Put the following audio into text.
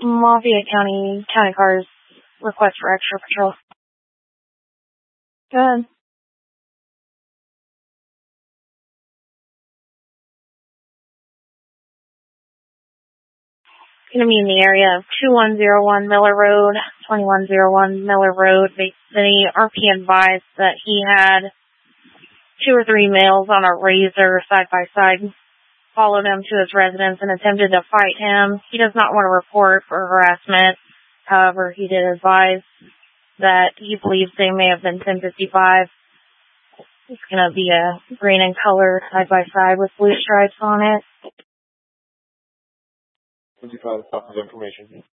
Mafia County cars request for extra patrol. Go ahead. Going to be in the area of 2101 Miller Road, 2101 Miller Road. The RP advised that he had 2 or 3 males on a Razor side by side, followed him to his residence and attempted to fight him. He does not want to report for harassment. However, he did advise that he believes they may have been 1055. It's going to be a green in color side by side with blue stripes on it. 55 copies of information.